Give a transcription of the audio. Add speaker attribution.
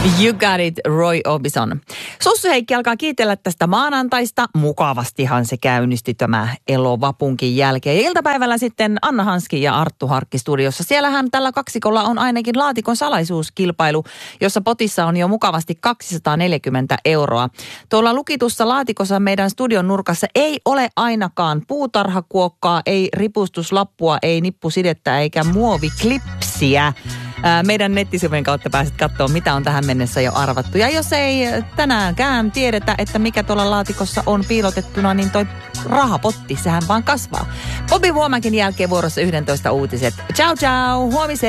Speaker 1: You got it, Roy Orbison. Sussu Heikki alkaa kiitellä tästä maanantaista. Mukavastihan se käynnistyi tämä elovapunkin jälkeen. Ja iltapäivällä sitten Anna Hanski ja Arttu Harkki studiossa. Siellähän tällä kaksikolla on ainakin laatikon salaisuuskilpailu, jossa potissa on jo mukavasti 240 €. Tuolla lukitussa laatikossa meidän studion nurkassa ei ole ainakaan puutarhakuokkaa, ei ripustuslappua, ei nippusidettä eikä muoviklipsiä. Meidän nettisivujen kautta pääset katsomaan, mitä on tähän mennessä jo arvattu. Ja jos ei tänäänkään tiedetä, että mikä tuolla laatikossa on piilotettuna, niin toi rahapotti, sehän vaan kasvaa. Bobby Womakin jälkeen vuorossa 11 uutiset. Ciao ciao, huomiseen!